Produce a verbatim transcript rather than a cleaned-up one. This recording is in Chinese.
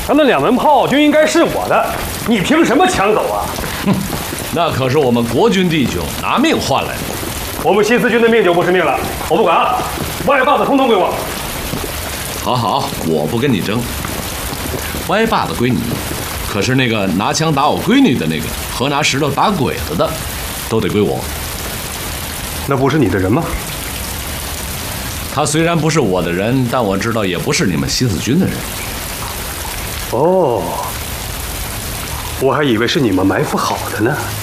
那两门炮就应该是我的，你凭什么抢走啊？ 哼，那可是我们国军弟兄拿命换来的。 我们新四军的命就不是命了，我不管啊！歪把子统统归我。 好好，我不跟你争。歪把子归你，可是那个拿枪打我闺女的那个和拿石头打鬼子的，都得归我。 那不是你的人吗？ 他虽然不是我的人，但我知道也不是你们新四军的人。 哦，我还以为是你们埋伏好的呢。